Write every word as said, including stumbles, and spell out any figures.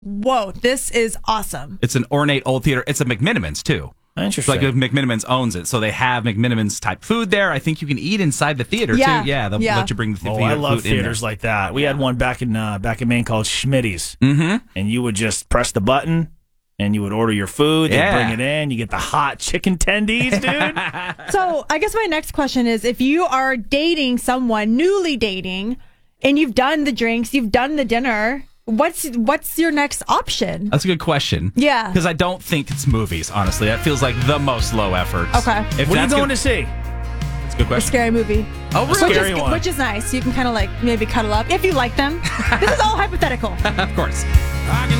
Whoa, this is awesome. It's an ornate old theater. It's a McMinimans, too. Interesting. It's like McMinimans owns it, so they have McMinimans type food there. I think you can eat inside the theater yeah. too. Yeah, they'll yeah. let you bring the oh, theater I love food in theaters there. like that. We had one back in uh, back in Maine called Schmitty's, mm-hmm. and you would just press the button, and you would order your food. They'd Yeah. bring it in. You get the hot chicken tendies, dude. So I guess my next question is, if you are dating someone, newly dating, and you've done the drinks, you've done the dinner, what's what's your next option? That's a good question. Yeah. Because I don't think it's movies, honestly. That feels like the most low effort. Okay. If what are you that's going gonna- to see? That's a good A question. scary movie. Oh, Which really? Scary is, one. which is nice. You can kind of like maybe cuddle up if you like them. This is all hypothetical. Of course. I can